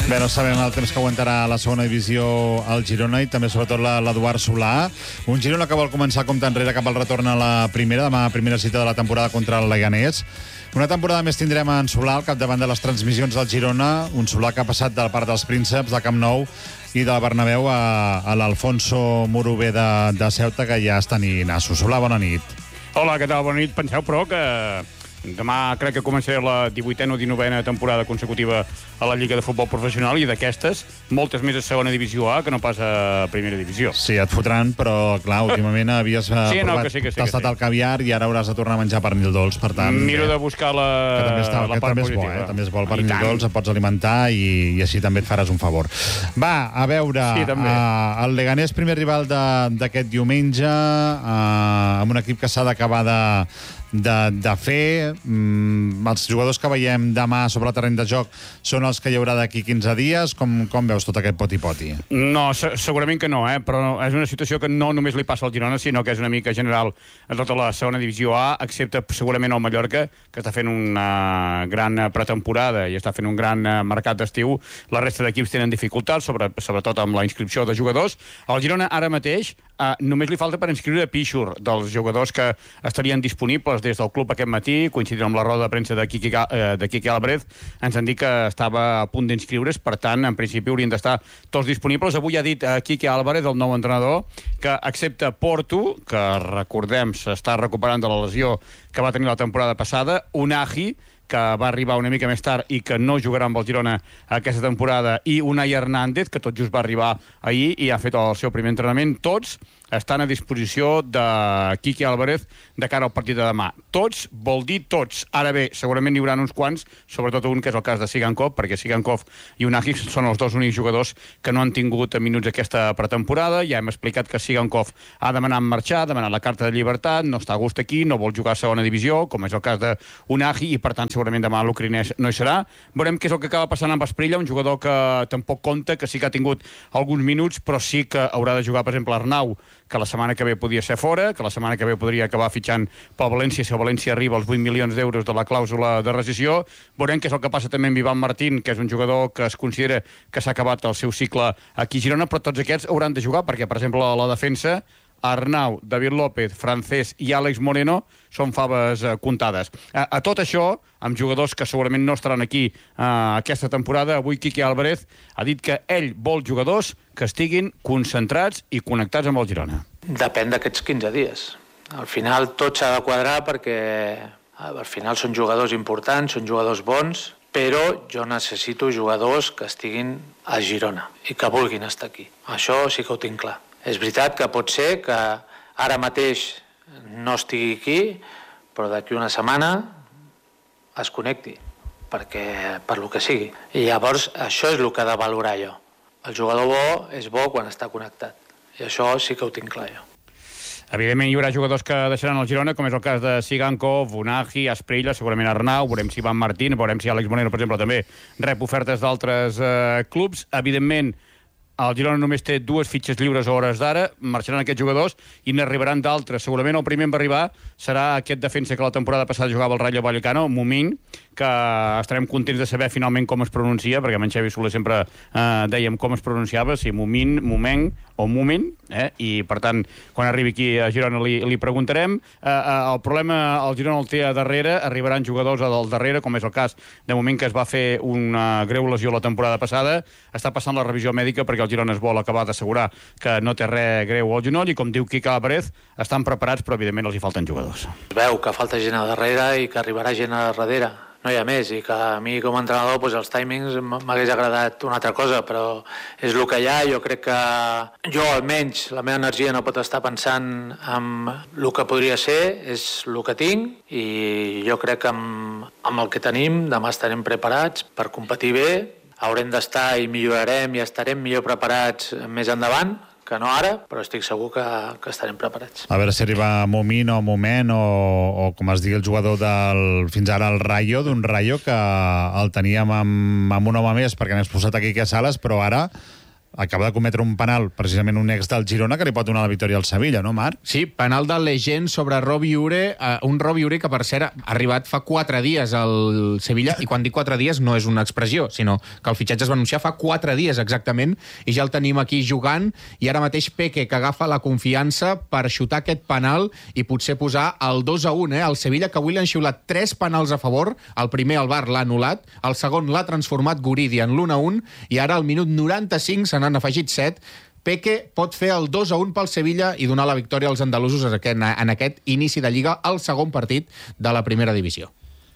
Bé, no sabem el temps que aguantarà la segona divisió al Girona i també, sobretot, l'Eduard Solà. Un Girona que vol començar compte enrere cap al retorn a la primera, demà primera cita de la temporada contra el Leganés. Una temporada més tindrem en Solà al capdavant de les transmissions del Girona, un Solà que ha passat del Parc dels Prínceps, de Camp Nou i del Bernabéu a l'Alfonso Muruber de Ceuta, que ja està ni nassos. Solà, bona nit. Hola, què tal? Bona nit. Penseu, però, que demà crec que començarà la 18a o 19a temporada consecutiva a la Lliga de Futbol Professional i d'aquestes, moltes més a segona divisió A que no pas a primera divisió. Sí, et fotran, però, clar, últimament havies provat, t'has estat al caviar i ara hauràs de tornar a menjar pernil dolç, per tant... Miro de buscar la part positiva. També és bo el pernil dolç, et pots alimentar i així també et faràs un favor. Va, a veure, el Leganés, primer rival d'aquest diumenge, amb un equip que s'ha d'acabar de fer. Els jugadors que veiem demà sobre el terreny de joc són els que hi haurà d'aquí 15 dies. Com veus tot aquest poti-poti? No, segurament que no, però és una situació que no només li passa al Girona, sinó que és una mica general a tota la segona divisió A, excepte segurament el Mallorca, que està fent una gran pretemporada i està fent un gran mercat d'estiu. La resta d'equips tenen dificultats, sobretot amb la inscripció de jugadors. Al Girona ara mateix només li falta per inscriure Pichur, dels jugadors que estarien disponibles des del club aquest matí, coincidint amb la roda de premsa de Quique Álvarez. Ens han dit que estava a punt d'inscriure's, per tant, en principi haurien d'estar tots disponibles. Avui ha dit Quique Álvarez, el nou entrenador, que excepte Porto, que recordem s'està recuperant de la lesió que va tenir la temporada passada, Unai, que va arribar una mica més tard i que no jugarà amb el Girona aquesta temporada, i Unai Hernández, que tot just va arribar ahir i ha fet el seu primer entrenament, tots estan a disposició de Quique Álvarez de cara al partit de demà. Tots vol dir tots. Ara bé, segurament n'hi haurà uns quants, sobretot un que és el cas de Sigankov, perquè Sigankov i Unai són els dos únics jugadors que no han tingut minuts aquesta pretemporada. Ja hem explicat que Sigankov ha demanat marxar, ha demanat la carta de llibertat, no està a gust aquí, no vol jugar a segona divisió, com és el cas de Unai, i per tant segurament demà l'ucraïnès no hi serà. Veurem què és el que acaba passant amb Asprilla, un jugador que tampoc compta, que sí que ha tingut alguns minuts, però sí que haurà de jugar, per exemple, Arnau, que la setmana que ve podia ser fora, que la setmana que ve podria acabar fitxant pel València si el València arriba als 8 milions d'euros de la clàusula de rescissió. Veurem què és el que passa també amb Ivan Martín, que és un jugador que es considera que s'ha acabat el seu cicle aquí a Girona, però tots aquests hauran de jugar perquè, per exemple, a la defensa, Arnau, David López, Francés i Àlex Moreno són faves comptades. A tot això, amb jugadors que segurament no estaran aquí aquesta temporada, avui Quique Álvarez ha dit que ell vol jugadors que estiguin concentrats i connectats amb el Girona. Depèn d'aquests 15 dies. Al final tot s'ha de quadrar perquè al final són jugadors importants, són jugadors bons, però jo necessito jugadors que estiguin a Girona i que vulguin estar aquí. Això sí que ho tinc clar. És veritat que pot ser que ara mateix no estigui aquí, però d'aquí una setmana es connecti, perquè per lo que sigui. I llavors això és el que he de valorar jo. El jugador bo és bo quan està connectat. I això sí que ho tinc clar jo. Evidentment hi haurà jugadors que deixaran el Girona, com és el cas de Sigankov, Unai, Asprilla, segurament Arnau, veurem si Ivan Martín, veurem si Àlex Moreno, per exemple, també rep ofertes d'altres clubs. Evidentment, el Girona només té 2 fitxes lliures a hores d'ara, marxaran aquests jugadors i n'arribaran d'altres. Segurament el primer en arribar serà aquest defensa que la temporada passada jugava al Rayo Vallecano, Mumin, que estarem contents de saber finalment com es pronuncia, perquè amb en Xavi Soler sempre dèiem com es pronunciava, si Mumin, Mumen o Mumin, i per tant, quan arribi aquí a Girona li preguntarem. El problema el Girona el té a darrere, arribaran jugadors al darrere, com és el cas de moment que es va fer una greu lesió la temporada passada, està passant la revisió mèdica perquè el Girona es vol acabar d'assegurar que no té res greu al genoll i, com diu Quique Álvarez, estan preparats, però evidentment els hi falten jugadors. Veu que falta gent a darrere i que arribarà gent a darrere. No hi ha més, i que a mi com a entrenador els timings m'hagués agradat una altra cosa, però és el que hi ha. Jo crec que jo almenys la meva energia no pot estar pensant en el que podria ser, és el que tinc, i jo crec que amb el que tenim demà estarem preparats per competir bé, haurem d'estar i millorarem i estarem millor preparats més endavant que no ara, però estic segur que estarem preparats. A veure si arriba Mumin o Moment o com es digui el jugador del fins ara el Rayo, d'un Rayo que el teníem amb un home més perquè n'he expulsat aquí a Sales, però ara acaba de cometre un penal, precisament un ex del Girona, que li pot donar la victòria al Sevilla, no, Marc? Sí, penal del Legend sobre Robi Ure, un Robi Ure que, per cert, ha arribat fa 4 dies al Sevilla, i quan dic 4 dies no és una expressió, sinó que el fitxatge es va anunciar fa 4 dies exactament, i ja el tenim aquí jugant, i ara mateix Peque, que agafa la confiança per xutar aquest penal i potser posar el 2-1, El Sevilla, que avui li han xiulat 3 penals a favor, el primer el VAR l'ha anul·lat, el segon l'ha transformat Guridi en l'1-1, i ara al minut 95 se n'han afegit 7. Peque pot fer el 2-1 pel Sevilla i donar la victòria als andalusos en aquest inici de Lliga, el segon partit de la primera divisió.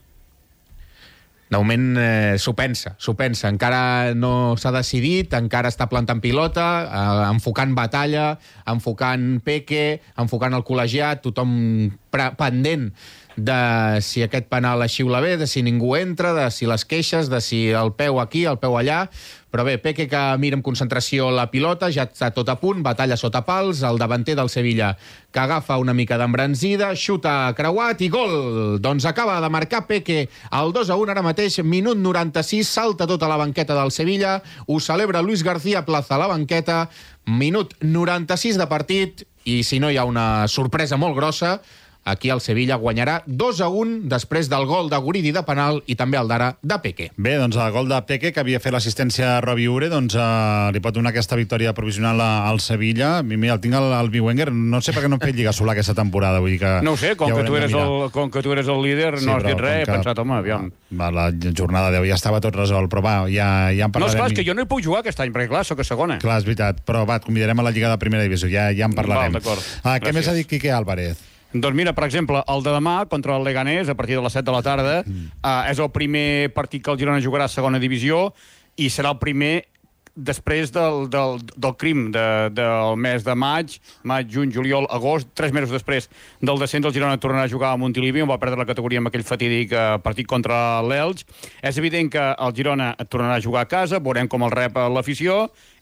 De moment s'ho pensa. Encara no s'ha decidit, encara està plantant pilota, enfocant batalla, enfocant Peque, enfocant el col·legiat, tothom pendent de si aquest penal es xiula bé, de si ningú entra, de si les queixes, de si el peu aquí, el peu allà. Però bé, Peque, que mira amb concentració la pilota, ja està tot a punt, batalla sota pals, el davanter del Sevilla, que agafa una mica d'embranzida, xuta creuat i gol! Doncs acaba de marcar Peque el 2-1 ara mateix, minut 96, salta tota la banqueta del Sevilla, ho celebra Luis García Plaza a la banqueta, minut 96 de partit, i si no hi ha una sorpresa molt grossa, aquí el Sevilla guanyarà 2-1 després del gol de Guridi de penal i també el d'ara de Peque. Bé, doncs el gol de Peque, que havia fet l'assistència a Robi Ure, doncs li pot donar aquesta victòria provisional al Sevilla. Mira, el tinc al Biwenger, no sé per què no hem fet Lliga Solà aquesta temporada, vull dir que... No ho sé, com que tu eres el líder, no has dit res, he pensat, home, aviam. La jornada 10 ja estava tot resolt, però va, ja en parlarem. No, esclar, és que jo no hi puc jugar aquest any, perquè clar, sóc a segona. Clar, és veritat, però va, et convidarem a la Lliga de Primera Divisió, ja en parlarem. Val, d'acord. Què més ha dit Quique Álvarez? Doncs mira, per exemple, el de demà contra el Leganés, a partir de les 7 de la tarda, és el primer partit que el Girona jugarà a segona divisió i serà el primer després del crim del mes de maig, juny, juliol, agost, 3 mesos després del descens, el Girona tornarà a jugar a Montilivi, on va perdre la categoria amb aquell fatídic partit contra l'Elx. És evident que el Girona tornarà a jugar a casa, veurem com el rep l'afició,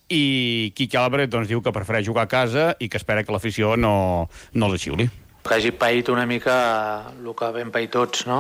i Quique Álvarez doncs, diu que prefereix jugar a casa i que espera que l'afició no els xiuli. Que hagi paït una mica el que vam pair tots, no?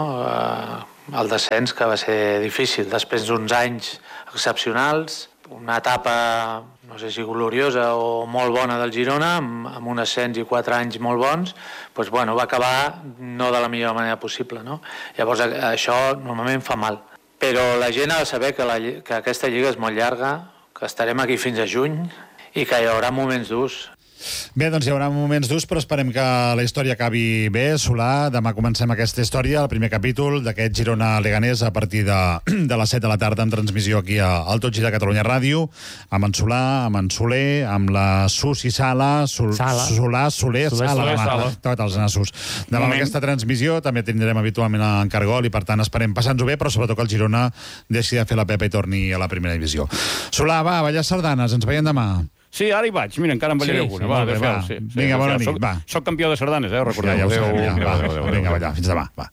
El descens, que va ser difícil. Després d'uns anys excepcionals, una etapa, no sé si gloriosa o molt bona del Girona, amb un ascens i 4 anys molt bons, doncs, bueno, va acabar no de la millor manera possible, no? Llavors això normalment fa mal. Però la gent ha de saber que aquesta lliga és molt llarga, que estarem aquí fins a juny i que hi haurà moments durs. Bé, doncs hi haurà moments durs, però esperem que la història acabi bé. Solà, demà comencem aquesta història, el primer capítol d'aquest Girona-Leganés a partir de les 7 de la tarda, en transmissió aquí al Tot Gira Catalunya Ràdio, amb en Solà, amb en Soler, amb la Susi Sala, Solà, Soler, Sala, tots els nassos. Demà amb aquesta transmissió també tindrem habitualment en Cargol i per tant esperem passar-nos-ho bé, però sobretot que el Girona deixi de fer la pepa i torni a la primera divisió. Solà, va, ballar sardanes, ens veiem demà. Sí, ara hi vaig. Mira, encara en ballaré alguna. Va, adéu-siau. Vinga, bona nit, va. Soc campió de sardanes, recordeu. Ja ho sabem, ja. Vinga, ballar, fins demà, va.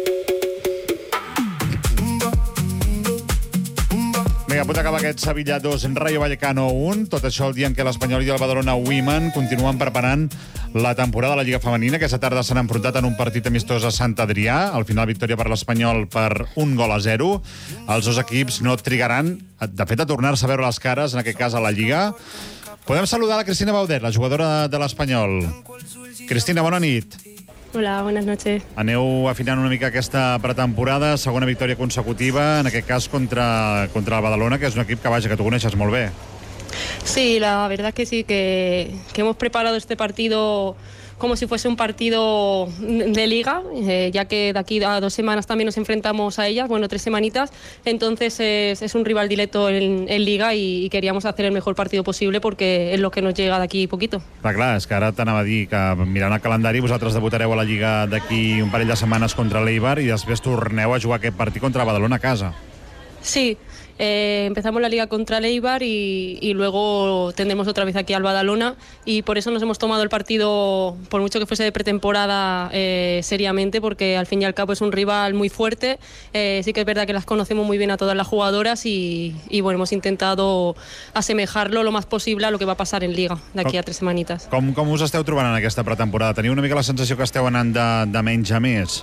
Vinga, a punt d'acabar aquest Sevilla 2, Rayo Vallecano 1. Tot això el dia en què l'Espanyol i el Badalona Women continuen preparant la temporada de la Lliga Femenina. Aquesta tarda s'han enfrontat en un partit amistós a Sant Adrià. Al final, victòria per l'Espanyol per 1-0. Els dos equips no trigaran, de fet, a tornar-se a veure les cares, en aquest cas a la Lliga. Podem saludar la Cristina Baudet, la jugadora de l'Espanyol. Cristina, bona nit. Hola, buenas noches. Aneu afinant una mica aquesta pretemporada, segona victòria consecutiva, en aquest cas contra el Badalona, que és un equip que, vaja, que tu coneixes molt bé. Sí, la verdad es que sí, que hemos preparado este partido como si fuese un partido de liga, ya que de aquí a 2 semanas también nos enfrentamos a ellas, 3 semanitas, entonces es un rival directo en liga y queríamos hacer el mejor partido posible porque es lo que nos llega d'aquí poquito. Clar, és que ara t'anava a dir que mirant el calendari vosaltres debutareu a la Lliga d'aquí un parell de setmanes contra l'Eibar i després torneu a jugar aquest partit contra Badalona a casa. Sí, empezamos la liga contra el Eibar y luego tendremos otra vez aquí al Badalona y por eso nos hemos tomado el partido, por mucho que fuese de pretemporada, seriamente, porque al fin y al cabo es un rival muy fuerte. Sí que es verdad que las conocemos muy bien a todas las jugadoras y bueno, hemos intentado asemejarlo lo más posible a lo que va a pasar en liga d'aquí a 3 semanitas. Com us esteu trobant en aquesta pretemporada? Teniu una mica la sensació que esteu anant de menys a més?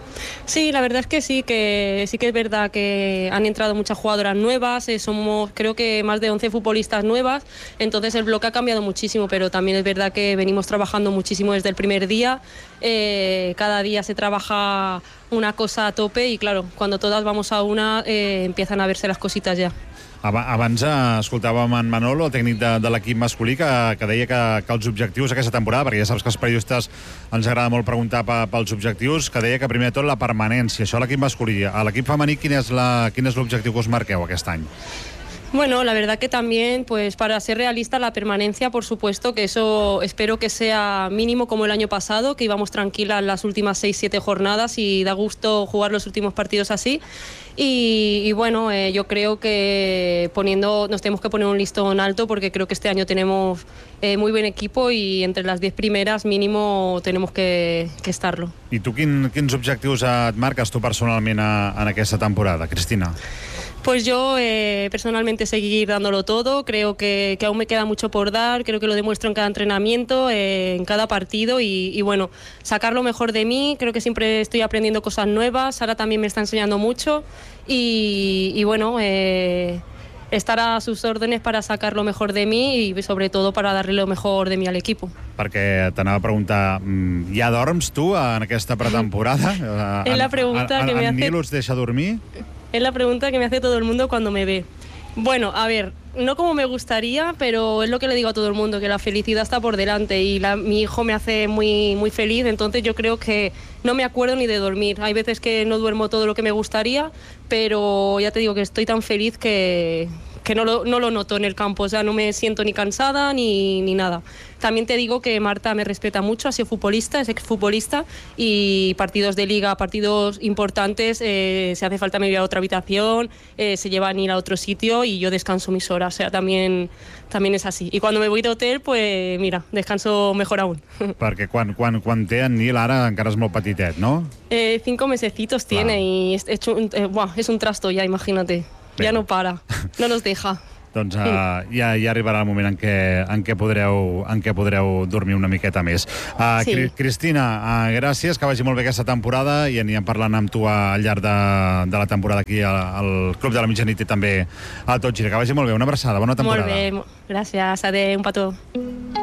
Sí, la verdad es que sí que es verdad que han entrado muchas jugadoras nuevas, somos creo que más de 11 futbolistas nuevas, entonces el bloque ha cambiado muchísimo, pero también es verdad que venimos trabajando muchísimo desde el primer día, cada día se trabaja una cosa a tope y claro, cuando todas vamos a una empiezan a verse las cositas ya. Abans escoltàvem en Manolo, el tècnic de l'equip masculí, que deia que els objectius aquesta temporada, perquè ja saps que als periodistes ens agrada molt preguntar pels objectius, que deia que primer de tot la permanència. Això a l'equip masculí. A l'equip femení, quin és l'objectiu que us marqueu aquest any? Bueno, la verdad que también, pues para ser realista, la permanencia, por supuesto, que eso espero que sea mínimo como el año pasado, que íbamos tranquilas las últimas 6-7 jornadas y da gusto jugar los últimos partidos así. Y bueno, yo creo que nos tenemos que poner un listón alto porque creo que este año tenemos muy buen equipo y entre las 10 primeras mínimo tenemos que estarlo. I tu quins objectius et marques tu personalment en aquesta temporada, Cristina? Pues yo personalmente seguir dándolo todo, creo que aún me queda mucho por dar, creo que lo demuestro en cada entrenamiento, en cada partido y bueno, sacar lo mejor de mí, creo que siempre estoy aprendiendo cosas nuevas, Sara también me está enseñando mucho y bueno, estar a sus órdenes para sacar lo mejor de mí i sobre todo para darle lo mejor de mí al equipo. Perquè t'anava a preguntar, ja dorms tu en aquesta pretemporada? És la pregunta que me hace... ¿En Nil us deixa dormir? Es la pregunta que me hace todo el mundo cuando me ve. Bueno, a ver, no como me gustaría, pero es lo que le digo a todo el mundo, que la felicidad está por delante y mi hijo me hace muy, muy feliz, entonces yo creo que no me acuerdo ni de dormir. Hay veces que no duermo todo lo que me gustaría, pero ya te digo que estoy tan feliz que no lo noto en el campo, o sea, no me siento ni cansada ni nada. También te digo que Marta me respeta mucho, ha sido futbolista, es exfutbolista y partidos de liga, partidos importantes, si hace falta me voy a otra habitación, se llevan a ir a otro sitio y yo descanso mis horas, o sea, también es así. Y cuando me voy de hotel, pues mira, descanso mejor aún. Perquè quan té en Nil ara encara és molt petitet, no? 5 mesecitos tiene y es un trasto ya, imagínate. Ja no para, no nos deja. Doncs ja arribarà el moment en què podreu dormir una miqueta més. Sí. Cristina, gràcies, que vagi molt bé aquesta temporada i anirem parlant amb tu al llarg de la temporada aquí al Club de la Mitjanit i també a Tot Gira. Que vagi molt bé, una abraçada, bona temporada. Molt bé, gràcies, adéu, un petó.